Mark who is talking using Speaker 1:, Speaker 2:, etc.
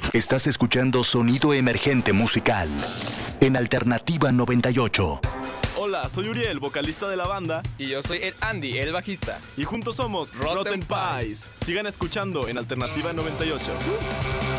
Speaker 1: Estás escuchando Sonido Emergente Musical en Alternativa 98.
Speaker 2: Hola, soy Uriel, vocalista de la banda.
Speaker 3: Y yo soy el Andy, el bajista.
Speaker 2: Y juntos somos Rotten Pies. Sigan escuchando en Alternativa 98.